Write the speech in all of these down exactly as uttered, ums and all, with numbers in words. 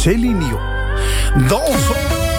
Céline Dion. Dansen.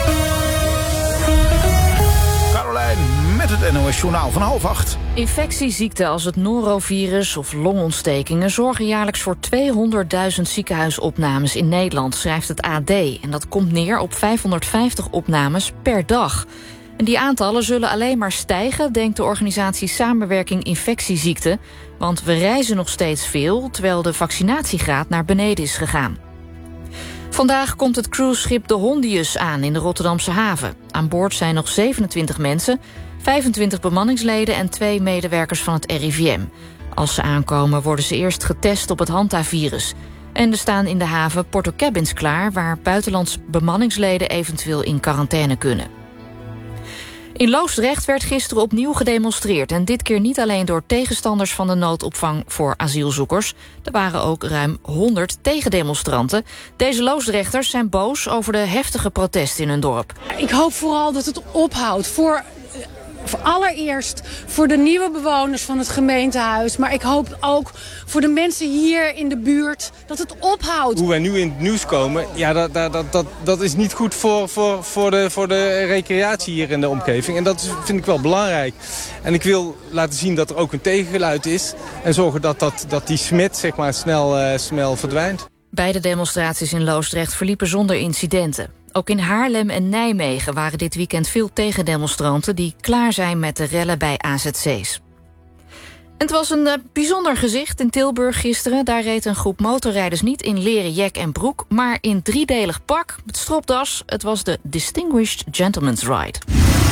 Carolijn met het N O S Journaal van half acht. Infectieziekten als het norovirus of longontstekingen zorgen jaarlijks voor tweehonderdduizend ziekenhuisopnames in Nederland, schrijft het A D. En dat komt neer op vijfhonderdvijftig opnames per dag. En die aantallen zullen alleen maar stijgen, denkt de organisatie Samenwerking Infectieziekten. Want we reizen nog steeds veel, terwijl de vaccinatiegraad naar beneden is gegaan. Vandaag komt het cruiseschip de Hondius aan in de Rotterdamse haven. Aan boord zijn nog zevenentwintig mensen, vijfentwintig bemanningsleden en twee medewerkers van het R I V M. Als ze aankomen worden ze eerst getest op het hantavirus. En er staan in de haven portocabins klaar, waar buitenlandse bemanningsleden eventueel in quarantaine kunnen. In Loosdrecht werd gisteren opnieuw gedemonstreerd. En dit keer niet alleen door tegenstanders van de noodopvang voor asielzoekers. Er waren ook ruim honderd tegendemonstranten. Deze Loosdrechters zijn boos over de heftige protesten in hun dorp. Ik hoop vooral dat het ophoudt. Voor, voor allereerst voor de nieuwe bewoners van het gemeentehuis. Maar ik hoop ook voor de mensen hier in de buurt dat het ophoudt. Hoe wij nu in het nieuws komen, ja, dat, dat, dat, dat is niet goed voor, voor, voor, de, voor de recreatie hier in de omgeving. En dat vind ik wel belangrijk. En ik wil laten zien dat er ook een tegengeluid is. En zorgen dat, dat, dat die smid zeg maar, snel, uh, snel verdwijnt. Beide demonstraties in Loosdrecht verliepen zonder incidenten. Ook in Haarlem en Nijmegen waren dit weekend veel tegendemonstranten die klaar zijn met de rellen bij A Z C's. Het was een uh, bijzonder gezicht in Tilburg gisteren. Daar reed een groep motorrijders niet in leren jack en broek, maar in driedelig pak met stropdas. Het was de Distinguished Gentleman's Ride.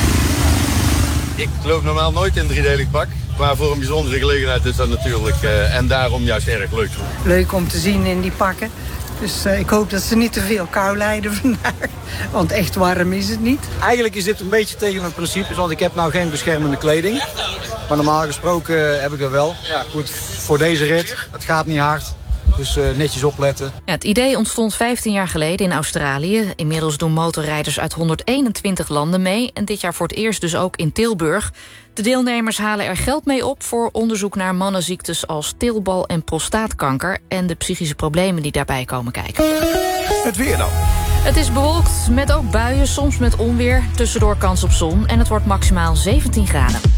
Ik geloof normaal nooit in driedelig pak, maar voor een bijzondere gelegenheid is dat natuurlijk uh, en daarom juist erg leuk. Leuk om te zien in die pakken. Dus uh, ik hoop dat ze niet te veel kou lijden vandaag. Want echt warm is het niet. Eigenlijk is dit een beetje tegen mijn principes, want ik heb nou geen beschermende kleding. Maar normaal gesproken uh, heb ik dat wel. Ja, goed, voor deze rit, het gaat niet hard. Dus uh, netjes opletten. Ja, het idee ontstond vijftien jaar geleden in Australië. Inmiddels doen motorrijders uit honderdeenentwintig landen mee. En dit jaar voor het eerst dus ook in Tilburg. De deelnemers halen er geld mee op voor onderzoek naar mannenziektes als teelbal- en prostaatkanker. En de psychische problemen die daarbij komen kijken. Het weer dan. Het is bewolkt met ook buien, soms met onweer. Tussendoor kans op zon en het wordt maximaal zeventien graden.